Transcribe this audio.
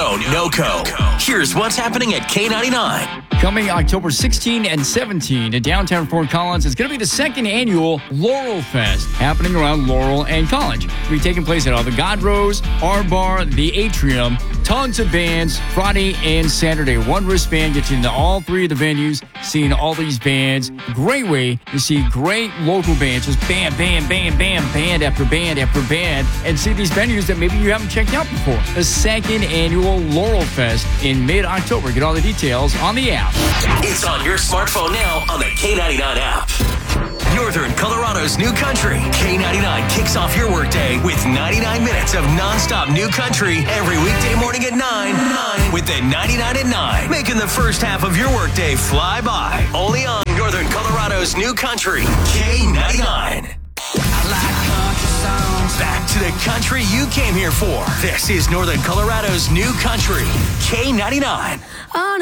Go NoCo. Here's what's happening at K99. Coming October 16 and 17 in downtown Fort Collins is going to be the second annual Laurel Fest happening around Laurel and College. It'll be taking place at all the God Rose, R Bar, the Atrium. Tons of bands Friday and Saturday. One wristband gets you into all three of the venues, seeing all these bands. Great way to see great local bands. Just band after band after band. And see these venues that maybe you haven't checked out before. The second annual Laurel Fest in mid-October. Get all the details on the app. It's on your smartphone now on the K99 app. Northern Colorado's new country. K99 kicks off your workday with 99 minutes of nonstop new country every weekday morning at 9 with the 99 at 9. Making the first half of your workday fly by. Only on Northern Colorado's new country. K99. Back to the country you came here for. This is Northern Colorado's new country. K99.